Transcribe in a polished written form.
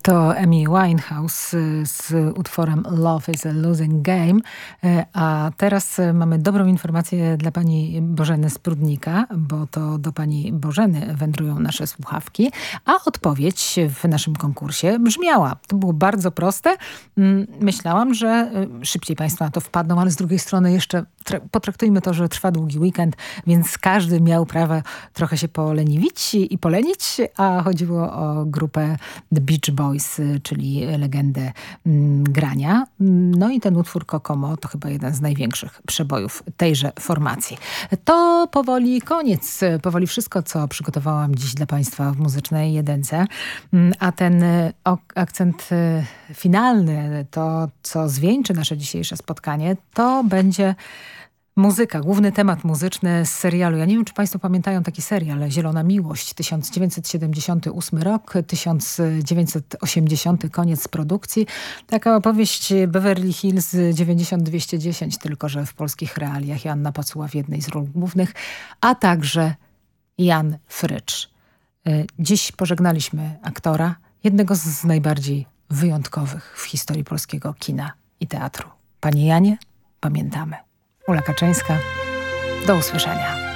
To Amy Winehouse z utworem Love is a Losing Game. A teraz mamy dobrą informację dla pani Bożeny z Prudnika, bo to do pani Bożeny wędrują nasze słuchawki. A odpowiedź w naszym konkursie brzmiała. To było bardzo proste. Myślałam, że szybciej państwo na to wpadną, ale z drugiej strony jeszcze potraktujmy to, że trwa długi weekend, więc każdy miał prawo trochę się poleniwić i polenić, a chodziło o grupę The Beach Boys, czyli legendę grania. No i ten utwór Kokomo to chyba jeden z największych przebojów tejże formacji. To powoli koniec, powoli wszystko, co przygotowałam dziś dla państwa w muzycznej jedynce, a ten akcent finalny, to co zwieńczy nasze dzisiejsze spotkanie, to będzie muzyka, główny temat muzyczny z serialu. Ja nie wiem, czy państwo pamiętają taki serial Zielona Miłość, 1978 rok, 1980 koniec produkcji. Taka opowieść Beverly Hills 90210, tylko że w polskich realiach Joanna Pacuła w jednej z ról głównych, a także Jan Frycz. Dziś pożegnaliśmy aktora, jednego z najbardziej wyjątkowych w historii polskiego kina i teatru. Panie Janie, pamiętamy. Ula Kaczyńska. Do usłyszenia.